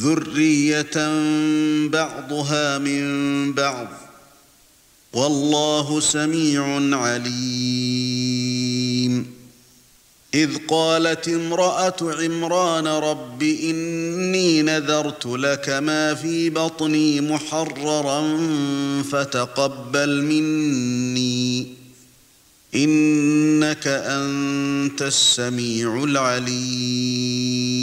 ذُرِّيَّةً بَعْضُهَا مِن بَعْضٍ وَاللَّهُ سَمِيعٌ عَلِيمٌ إِذْ قَالَتِ امْرَأَتُ عِمْرَانَ رَبِّ إِنِّي نَذَرْتُ لَكَ مَا فِي بَطْنِي مُحَرَّرًا فَتَقَبَّلْ مِنِّي إِنَّكَ أَنْتَ السَّمِيعُ الْعَلِيمُ